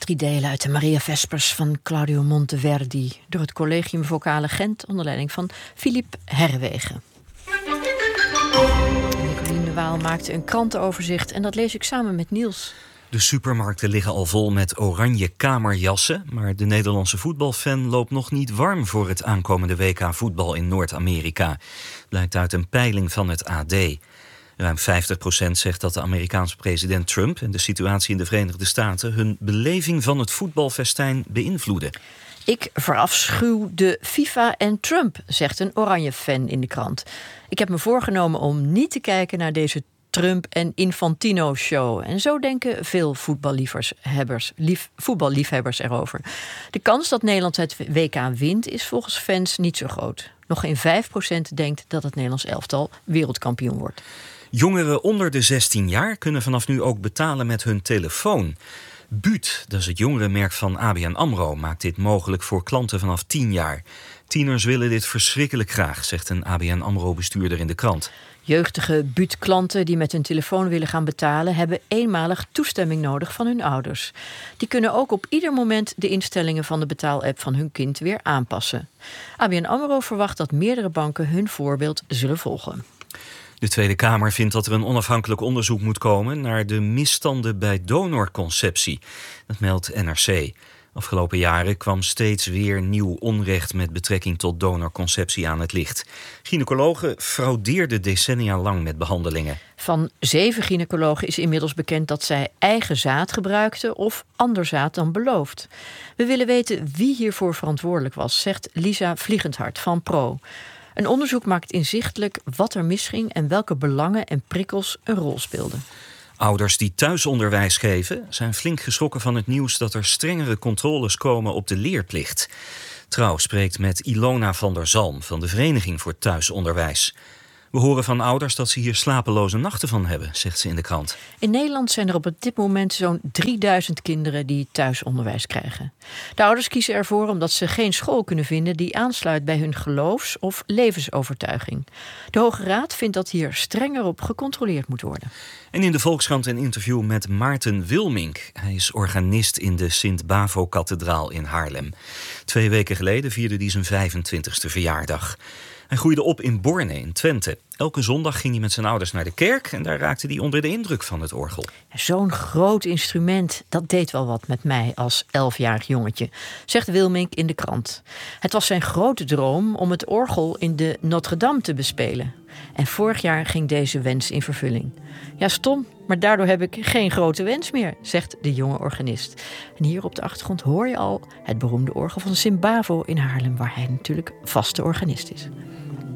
Drie delen uit de Maria Vespers van Claudio Monteverdi door het Collegium Vocale Gent onder leiding van Philippe Herrewegen. Nicolien de Waal maakte een krantenoverzicht en dat lees ik samen met Niels. De supermarkten liggen al vol met oranje kamerjassen, maar de Nederlandse voetbalfan loopt nog niet warm voor het aankomende WK voetbal in Noord-Amerika. Blijkt uit een peiling van het AD. Ruim 50% zegt dat de Amerikaanse president Trump en de situatie in de Verenigde Staten hun beleving van het voetbalfestijn beïnvloeden. Ik verafschuw de FIFA en Trump, zegt een Oranje-fan in de krant. Ik heb me voorgenomen om niet te kijken naar deze Trump- en Infantino-show. En zo denken veel voetballiefhebbers erover. De kans dat Nederland het WK wint is volgens fans niet zo groot. Nog geen 5% denkt dat het Nederlands elftal wereldkampioen wordt. Jongeren onder de 16 jaar kunnen vanaf nu ook betalen met hun telefoon. Buut, dat is het jongerenmerk van ABN AMRO, maakt dit mogelijk voor klanten vanaf 10 jaar. Tieners willen dit verschrikkelijk graag, zegt een ABN AMRO-bestuurder in de krant. Jeugdige Buut-klanten die met hun telefoon willen gaan betalen hebben eenmalig toestemming nodig van hun ouders. Die kunnen ook op ieder moment de instellingen van de betaalapp van hun kind weer aanpassen. ABN AMRO verwacht dat meerdere banken hun voorbeeld zullen volgen. De Tweede Kamer vindt dat er een onafhankelijk onderzoek moet komen naar de misstanden bij donorconceptie. Dat meldt NRC. Afgelopen jaren kwam steeds weer nieuw onrecht met betrekking tot donorconceptie aan het licht. Gynaecologen fraudeerden decennia lang met behandelingen. Van 7 gynaecologen is inmiddels bekend dat zij eigen zaad gebruikten of ander zaad dan beloofd. We willen weten wie hiervoor verantwoordelijk was, zegt Lisa Vliegendhart van Pro. Een onderzoek maakt inzichtelijk wat er misging en welke belangen en prikkels een rol speelden. Ouders die thuisonderwijs geven zijn flink geschrokken van het nieuws dat er strengere controles komen op de leerplicht. Trouw spreekt met Ilona van der Zalm van de Vereniging voor Thuisonderwijs. We horen van ouders dat ze hier slapeloze nachten van hebben, zegt ze in de krant. In Nederland zijn er op dit moment zo'n 3000 kinderen die thuisonderwijs krijgen. De ouders kiezen ervoor omdat ze geen school kunnen vinden die aansluit bij hun geloofs- of levensovertuiging. De Hoge Raad vindt dat hier strenger op gecontroleerd moet worden. En in de Volkskrant een interview met Maarten Wilmink. Hij is organist in de Sint-Bavo-kathedraal in Haarlem. 2 weken geleden vierde hij zijn 25e verjaardag. Hij groeide op in Borne in Twente. Elke zondag ging hij met zijn ouders naar de kerk en daar raakte hij onder de indruk van het orgel. Zo'n groot instrument, dat deed wel wat met mij als 11-jarig jongetje, zegt Wilmink in de krant. Het was zijn grote droom om het orgel in de Notre-Dame te bespelen. En vorig jaar ging deze wens in vervulling. Ja, stom, maar daardoor heb ik geen grote wens meer, zegt de jonge organist. En hier op de achtergrond hoor je al het beroemde orgel van Sint-Bavo in Haarlem, waar hij natuurlijk vaste organist is.